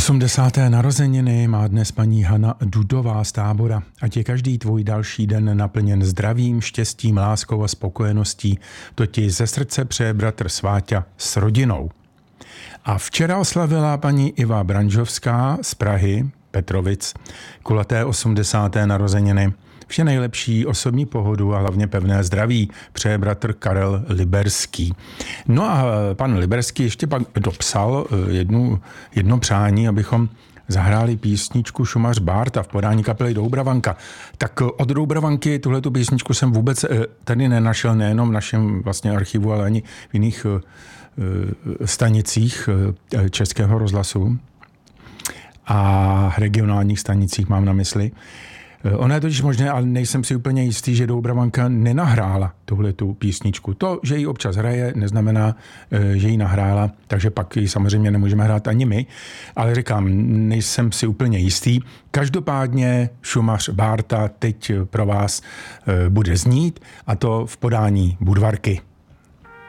80. narozeniny má dnes paní Hana Dudová z Tábora. Ať je každý tvůj další den naplněn zdravím, štěstím, láskou a spokojeností. To ti ze srdce přeje bratr Sváťa s rodinou. A včera oslavila paní Iva Branžovská z Prahy, Petrovic, kulaté 80. narozeniny. Vše nejlepší, osobní pohodu a hlavně pevné zdraví přeje bratr Karel Liberský. No a pan Liberský ještě pak dopsal jedno přání, abychom zahráli písničku Šumař Bárta v podání kapely Doubravanka. Tak od Doubravanky tuhletu písničku jsem vůbec tady nenašel, nejenom v našem vlastně archivu, ale ani v jiných stanicích Českého rozhlasu a regionálních stanicích mám na mysli. Ono je totiž možné, ale nejsem si úplně jistý, že Doubravanka nenahrála tuhletu písničku. To, že ji občas hraje, neznamená, že ji nahrála, takže pak ji samozřejmě nemůžeme hrát ani my. Ale říkám, nejsem si úplně jistý. Každopádně Šumař Bárta teď pro vás bude znít, a to v podání Budvarky.